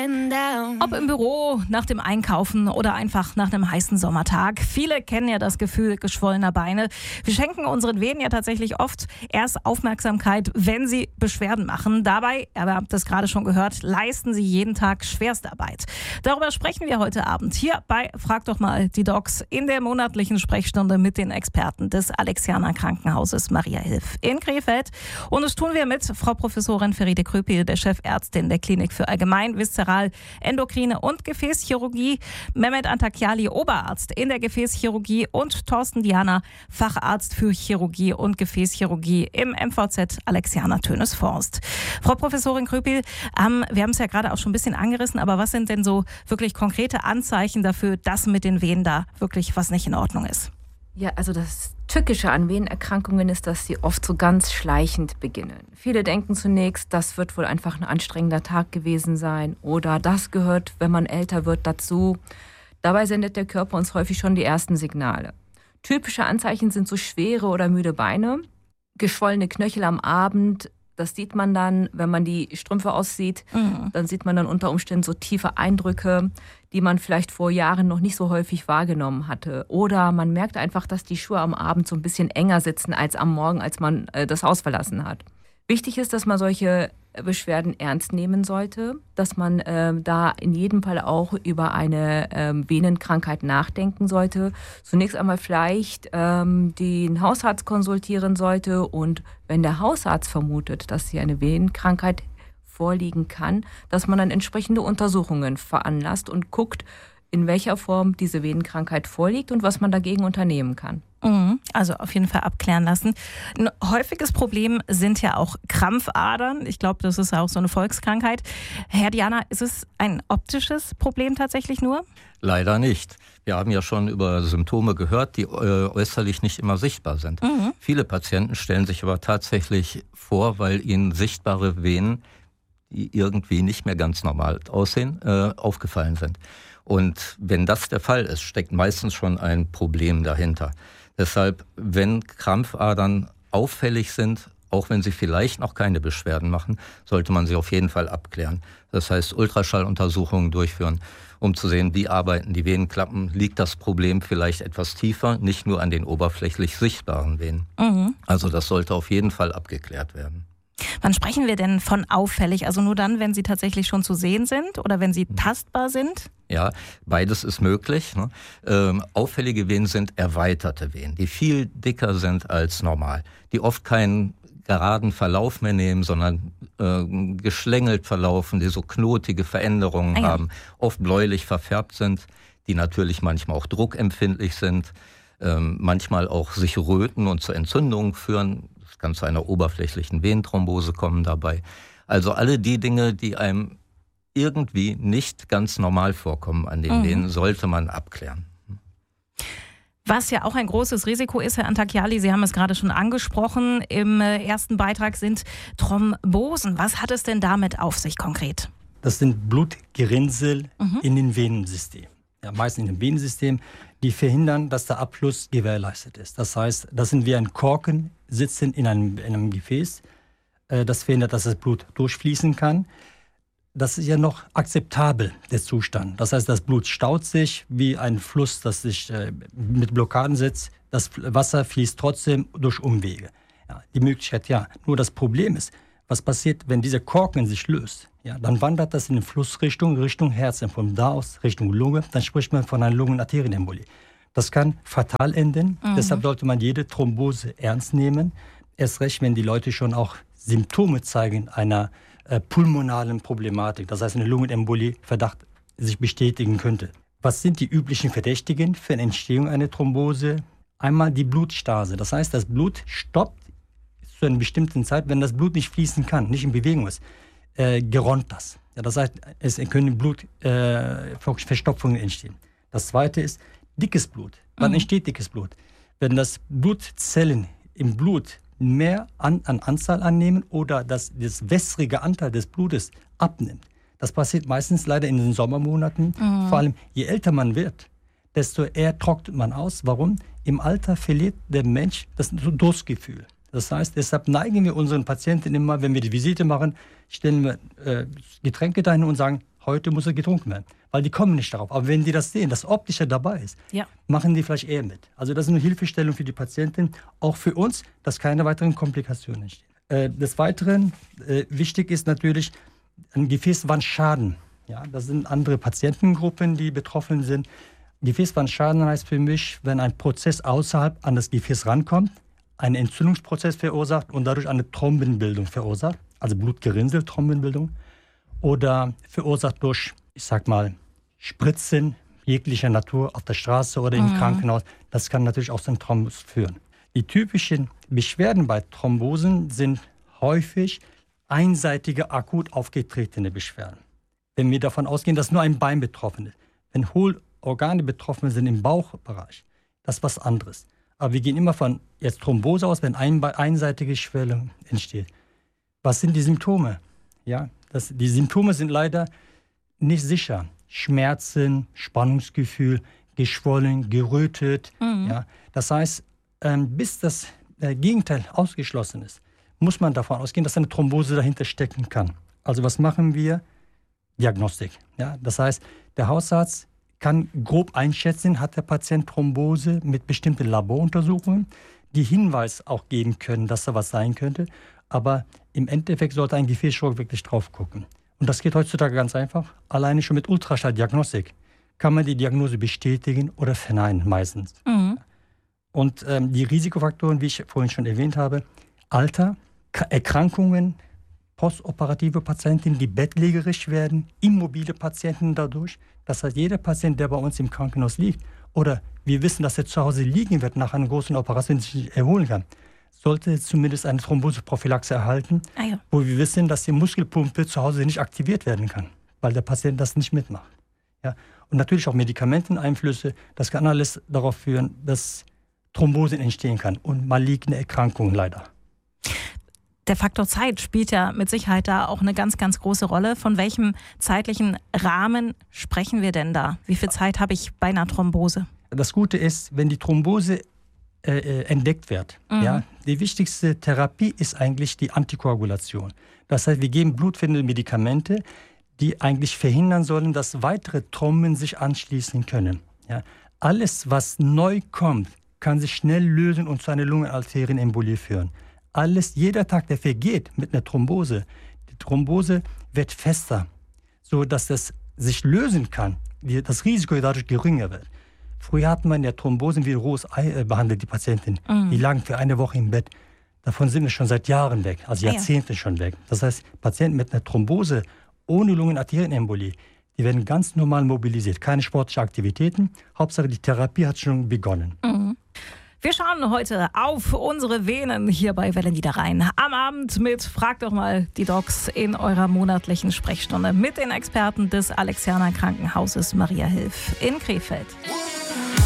Ob im Büro, nach dem Einkaufen oder einfach nach einem heißen Sommertag. Viele kennen ja das Gefühl geschwollener Beine. Wir schenken unseren Venen ja tatsächlich oft erst Aufmerksamkeit, wenn sie Beschwerden machen. Dabei, ihr habt das gerade schon gehört, leisten sie jeden Tag Schwerstarbeit. Darüber sprechen wir heute Abend hier bei Frag doch mal die Docs in der monatlichen Sprechstunde mit den Experten des Alexianer Krankenhauses Maria Hilf in Krefeld. Und das tun wir mit Frau Professorin Feride Kröpil, der Chefärztin der Klinik für Allgemein, Viszeral, Endokrine und Gefäßchirurgie, Mehmet Antakyali, Oberarzt in der Gefäßchirurgie und Thorsten Diana, Facharzt für Chirurgie und Gefäßchirurgie im MVZ Alexianer Tönes-Forst. Frau Professorin Kröpil, wir haben es ja gerade auch schon ein bisschen angerissen, aber was sind denn so wirklich konkrete Anzeichen dafür, dass mit den Venen da wirklich was nicht in Ordnung ist? Ja, also das Tückische an Venenerkrankungen ist, dass sie oft so ganz schleichend beginnen. Viele denken zunächst, das wird wohl einfach ein anstrengender Tag gewesen sein oder das gehört, wenn man älter wird, dazu. Dabei sendet der Körper uns häufig schon die ersten Signale. Typische Anzeichen sind so schwere oder müde Beine, geschwollene Knöchel am Abend. Das sieht man dann, wenn man die Strümpfe auszieht. Dann sieht man dann unter Umständen so tiefe Eindrücke, die man vielleicht vor Jahren noch nicht so häufig wahrgenommen hatte. Oder man merkt einfach, dass die Schuhe am Abend so ein bisschen enger sitzen als am Morgen, als man das Haus verlassen hat. Wichtig ist, dass man solche Beschwerden ernst nehmen sollte, dass man da in jedem Fall auch über eine Venenkrankheit nachdenken sollte. Zunächst einmal vielleicht den Hausarzt konsultieren sollte und wenn der Hausarzt vermutet, dass hier eine Venenkrankheit vorliegen kann, dass man dann entsprechende Untersuchungen veranlasst und guckt, in welcher Form diese Venenkrankheit vorliegt und was man dagegen unternehmen kann. Also auf jeden Fall abklären lassen. Ein häufiges Problem sind ja auch Krampfadern. Ich glaube, das ist ja auch so eine Volkskrankheit. Herr Diana, ist es ein optisches Problem tatsächlich nur? Leider nicht. Wir haben ja schon über Symptome gehört, die äußerlich nicht immer sichtbar sind. Viele Patienten stellen sich aber tatsächlich vor, weil ihnen sichtbare Venen, die irgendwie nicht mehr ganz normal aussehen, aufgefallen sind. Und wenn das der Fall ist, steckt meistens schon ein Problem dahinter. Deshalb, wenn Krampfadern auffällig sind, auch wenn sie vielleicht noch keine Beschwerden machen, sollte man sie auf jeden Fall abklären. Das heißt, Ultraschalluntersuchungen durchführen, um zu sehen, wie arbeiten die Venenklappen. Liegt das Problem vielleicht etwas tiefer, nicht nur an den oberflächlich sichtbaren Venen. Also das sollte auf jeden Fall abgeklärt werden. Wann sprechen wir denn von auffällig? Also nur dann, wenn sie tatsächlich schon zu sehen sind oder wenn sie tastbar sind? Ja, beides ist möglich. Auffällige Venen sind erweiterte Venen, die viel dicker sind als normal, die oft keinen geraden Verlauf mehr nehmen, sondern geschlängelt verlaufen, die so knotige Veränderungen haben, oft bläulich verfärbt sind, die natürlich manchmal auch druckempfindlich sind, manchmal auch sich röten und zu Entzündungen führen. Es kann zu einer oberflächlichen Venenthrombose kommen dabei. Also alle die Dinge, die einem irgendwie nicht ganz normal vorkommen an den Venen, sollte man abklären. Was ja auch ein großes Risiko ist, Herr Antakyali, Sie haben es gerade schon angesprochen, im ersten Beitrag sind Thrombosen. Was hat es denn damit auf sich konkret? Das sind Blutgerinnsel in den Venensystem. Ja, meistens in dem Venensystem, die verhindern, dass der Abfluss gewährleistet ist. Das heißt, das sind wie ein Korken, sitzen in einem Gefäß. Das verhindert, dass das Blut durchfließen kann. Das ist ja noch akzeptabel, der Zustand. Das heißt, das Blut staut sich wie ein Fluss, das sich mit Blockaden setzt. Das Wasser fließt trotzdem durch Umwege. Ja, die Möglichkeit, ja. Nur das Problem ist, was passiert, wenn dieser Korken sich löst? Ja, dann wandert das in eine Flussrichtung, Richtung Herz, und von da aus Richtung Lunge. Dann spricht man von einer Lungenarterienembolie. Das kann fatal enden. Deshalb sollte man jede Thrombose ernst nehmen. Erst recht, wenn die Leute schon auch Symptome zeigen einer pulmonalen Problematik. Das heißt, eine Lungenembolie Verdacht sich bestätigen könnte. Was sind die üblichen Verdächtigen für eine Entstehung einer Thrombose? Einmal die Blutstase. Das heißt, das Blut stoppt zu einer bestimmten Zeit, wenn das Blut nicht fließen kann, nicht in Bewegung ist, geronnt das. Ja, das heißt, es können Blutverstopfungen entstehen. Das zweite ist dickes Blut. Wann entsteht dickes Blut? Wenn das Blutzellen im Blut mehr an Anzahl annehmen oder das wässrige Anteil des Blutes abnimmt. Das passiert meistens leider in den Sommermonaten. Vor allem, je älter man wird, desto eher trocknet man aus. Warum? Im Alter verliert der Mensch das Durstgefühl. Das heißt, deshalb neigen wir unseren Patienten immer, wenn wir die Visite machen, stellen wir Getränke dahin und sagen, heute muss es getrunken werden. Weil die kommen nicht darauf. Aber wenn die das sehen, das Optische dabei ist, machen die vielleicht eher mit. Also das ist eine Hilfestellung für die Patientin, auch für uns, dass keine weiteren Komplikationen entstehen. Des Weiteren wichtig ist natürlich ein Gefäßwandschaden. Ja, das sind andere Patientengruppen, die betroffen sind. Gefäßwandschaden heißt für mich, wenn ein Prozess außerhalb an das Gefäß rankommt, einen Entzündungsprozess verursacht und dadurch eine Thrombenbildung verursacht, also Blutgerinnsel, Thrombenbildung, oder verursacht durch, ich sag mal, Spritzen jeglicher Natur auf der Straße oder im Krankenhaus. Das kann natürlich auch zu einem Thrombus führen. Die typischen Beschwerden bei Thrombosen sind häufig einseitige, akut aufgetretene Beschwerden. Wenn wir davon ausgehen, dass nur ein Bein betroffen ist, wenn Hohlorgane betroffen sind im Bauchbereich, das ist was anderes. Aber wir gehen immer von jetzt Thrombose aus, wenn einseitige Schwellung entsteht. Was sind die Symptome? Ja, die Symptome sind leider nicht sicher. Schmerzen, Spannungsgefühl, geschwollen, gerötet. Ja. Das heißt, bis das Gegenteil ausgeschlossen ist, muss man davon ausgehen, dass eine Thrombose dahinter stecken kann. Also was machen wir? Diagnostik. Ja. Das heißt, der Hausarzt kann grob einschätzen, hat der Patient Thrombose mit bestimmten Laboruntersuchungen, die Hinweis auch geben können, dass da was sein könnte. Aber im Endeffekt sollte ein Gefäßchirurg wirklich drauf gucken. Und das geht heutzutage ganz einfach. Alleine schon mit Ultraschalldiagnostik kann man die Diagnose bestätigen oder verneinen meistens. Und die Risikofaktoren, wie ich vorhin schon erwähnt habe, Alter, Erkrankungen, postoperative Patienten, die bettlägerisch werden, immobile Patienten dadurch. Das heißt, jeder Patient, der bei uns im Krankenhaus liegt oder wir wissen, dass er zu Hause liegen wird nach einer großen Operation, sich nicht erholen kann, sollte zumindest eine Thromboseprophylaxe erhalten, wo wir wissen, dass die Muskelpumpe zu Hause nicht aktiviert werden kann, weil der Patient das nicht mitmacht. Ja? Und natürlich auch Medikamenteneinflüsse, das kann alles darauf führen, dass Thrombosen entstehen kann und maligne Erkrankungen leider. Der Faktor Zeit spielt ja mit Sicherheit da auch eine ganz, ganz große Rolle. Von welchem zeitlichen Rahmen sprechen wir denn da? Wie viel Zeit habe ich bei einer Thrombose? Das Gute ist, wenn die Thrombose entdeckt wird, ja, die wichtigste Therapie ist eigentlich die Antikoagulation. Das heißt, wir geben blutverhindernde Medikamente, die eigentlich verhindern sollen, dass weitere Thromben sich anschließen können. Ja. Alles, was neu kommt, kann sich schnell lösen und zu einer Lungenarterienembolie führen. Jeder Tag, der vergeht mit einer Thrombose, die Thrombose wird fester, sodass es sich lösen kann, das Risiko dadurch geringer wird. Früher hat man ja Thrombosen wie rohes Ei behandelt, die Patienten. Die lagen für eine Woche im Bett. Davon sind wir schon seit Jahren weg, also Jahrzehnte schon weg. Das heißt, Patienten mit einer Thrombose ohne Lungenarterienembolie, die werden ganz normal mobilisiert. Keine sportlichen Aktivitäten, Hauptsache die Therapie hat schon begonnen. Wir schauen heute auf unsere Venen hier bei Wellenniederrhein. Am Abend mit Frag doch mal die Docs in eurer monatlichen Sprechstunde mit den Experten des Alexianer Krankenhauses Maria Hilf in Krefeld.